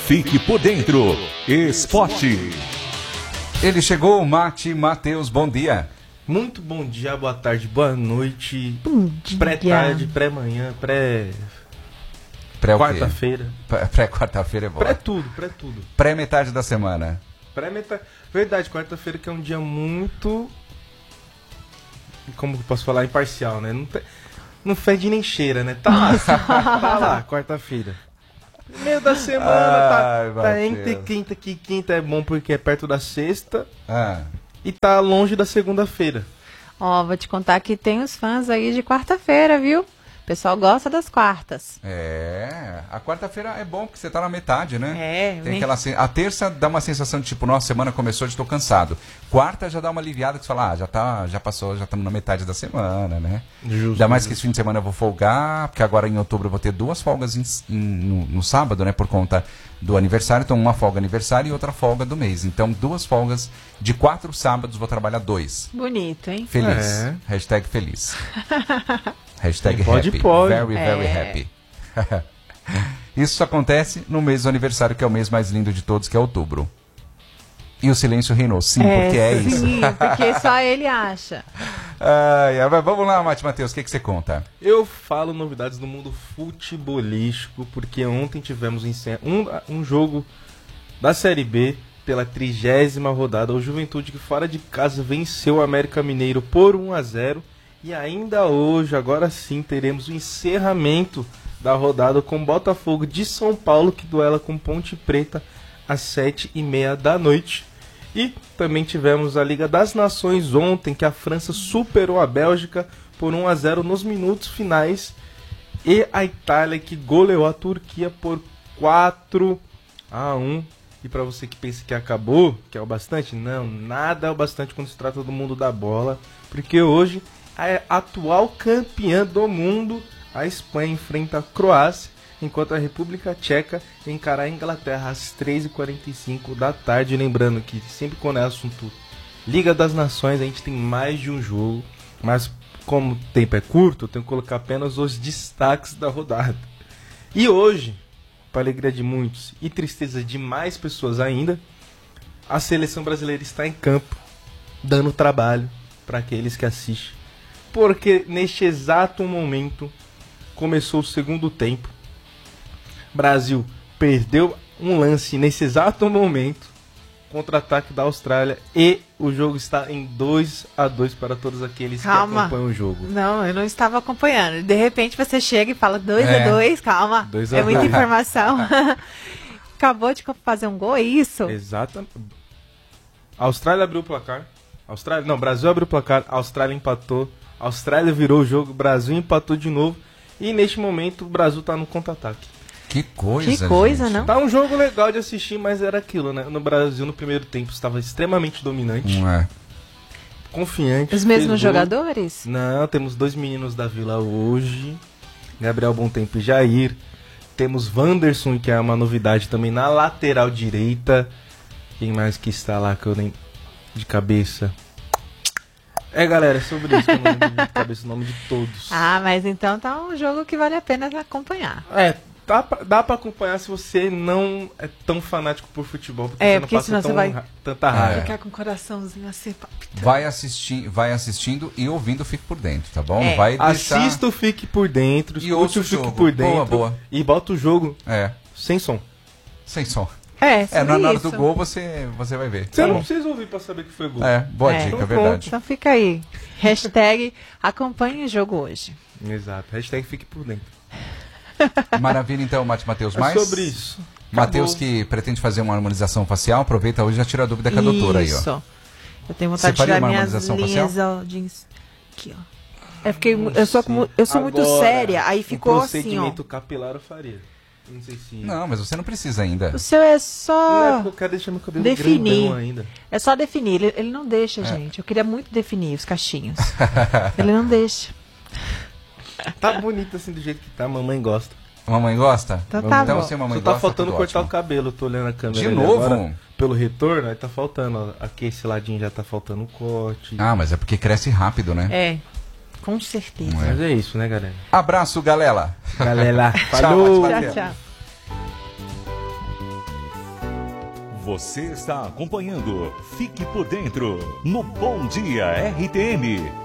Fique por dentro. Esporte. Ele chegou, Matheus, bom dia. Muito bom dia, boa tarde, boa noite. Bom dia. Pré-tarde, pré-manhã, Pré-quarta-feira. Pré-quarta-feira é bom. Pré-tudo. Pré-metade da semana. Pré-metade. Verdade, quarta-feira que é um dia muito... Como eu posso falar? Imparcial, né? Não fede nem cheira, né? Tá lá, quarta-feira. Meio da semana, tá entre quinta, que quinta é bom porque é perto da sexta. E tá longe da segunda-feira. Ó, vou te contar que tem os fãs aí de quarta-feira, viu? O pessoal gosta das quartas. A quarta-feira é bom porque você tá na metade, né? Tem a terça dá uma sensação de tipo, nossa, semana começou, já tô cansado. Quarta já dá uma aliviada que você fala, já passou, já estamos na metade da semana, né? Justo. Ainda mais que esse fim de semana eu vou folgar, porque agora em outubro eu vou ter 2 folgas no sábado, né? Por conta do aniversário, então uma folga aniversário e outra folga do mês. Então 2 folgas de 4 sábados, vou trabalhar 2. Bonito, hein? Feliz. Hashtag feliz. Hashtag pode, happy. pode. Very happy. Isso acontece no mês do aniversário, que é o mês mais lindo de todos, que é outubro. E o silêncio reinou. Sim, porque é isso. Sim, porque só ele acha. Vamos lá, Matheus, o que você conta? Eu falo novidades do mundo futebolístico, porque ontem tivemos um jogo da Série B pela 30ª rodada. O Juventude, que fora de casa venceu o América Mineiro por 1-0. E ainda hoje, agora sim, teremos o encerramento da rodada com o Botafogo de São Paulo, que duela com Ponte Preta às 7h30 da noite. E também tivemos a Liga das Nações ontem, que a França superou a Bélgica por 1-0 nos minutos finais. E a Itália, que goleou a Turquia por 4-1. E para você que pensa que acabou, que é o bastante, não, nada é o bastante quando se trata do mundo da bola. Porque hoje a atual campeã do mundo, a Espanha, enfrenta a Croácia, enquanto a República Tcheca encara a Inglaterra às 3h45 da tarde. Lembrando que sempre quando é assunto Liga das Nações, a gente tem mais de um jogo, mas como o tempo é curto, eu tenho que colocar apenas os destaques da rodada. E hoje, para alegria de muitos e tristeza de mais pessoas ainda, a seleção brasileira está em campo, dando trabalho para aqueles que assistem. Porque neste exato momento começou o segundo tempo. Brasil perdeu um lance nesse exato momento, contra-ataque da Austrália, e o jogo está em 2-2 para todos aqueles que acompanham o jogo. Não, eu não estava acompanhando. De repente você chega e fala 2-2, calma. 2-2. É muita informação. Acabou de fazer um gol, é isso? Exatamente. A Austrália abriu o placar. Brasil abriu o placar, a Austrália empatou. A Austrália virou o jogo, o Brasil empatou de novo. E neste momento o Brasil está no contra-ataque. Que coisa, gente. Não? Tá um jogo legal de assistir, mas era aquilo, né? No Brasil, no primeiro tempo, estava extremamente dominante. Confiante. Os mesmos jogadores? Não, temos 2 meninos da Vila hoje. Gabriel Bontempo e Jair. Temos Wanderson, que é uma novidade também na lateral direita. Quem mais que está lá que eu nem... de cabeça? Galera, é sobre isso que eu não lembro de cabeça o nome de todos. Mas então tá um jogo que vale a pena acompanhar. Dá pra acompanhar se você não é tão fanático por futebol, porque você não passa tanta raiva. Ficar com o coraçãozinho assim, palpitando. Vai assistindo e ouvindo Fique por Dentro, tá bom? Assista o Fique por Dentro, escute o Fique por Dentro. Boa. E bota o jogo sem som. Sem som. Na hora do gol você vai ver. Você não precisa ouvir pra saber que foi gol. Boa dica, então, verdade. Então fica aí. Hashtag acompanhe o jogo hoje. Exato. Hashtag Fique por Dentro. Maravilha, então, Matheus. Sobre isso. Matheus, que pretende fazer uma harmonização facial, aproveita hoje e já tira a dúvida com a doutora aí, ó. Isso. Eu tenho vontade de tirar minhas linhas aqui, ó. Eu sou muito séria, aí ficou assim, ó. Procedimento capilar eu faria. Não sei se... Não, mas você não precisa ainda. O seu é só... Não é porque eu quero deixar meu cabelo definir. grandão ainda. É só definir. Ele não deixa, gente. Eu queria muito definir os cachinhos. Ele não deixa. Tá bonito assim do jeito que tá, mamãe gosta. Mamãe gosta? Então se a mamãe gosta, gosta, tá faltando cortar ótimo. o cabelo, tô olhando a câmera. De novo? Agora, pelo retorno, aí tá faltando, ó, aqui esse ladinho já tá faltando o corte. Mas é porque cresce rápido, né? Com certeza. Mas é isso, né, galera? Abraço, galera. Falou! Tchau. Você está acompanhando Fique por Dentro no Bom Dia RTM.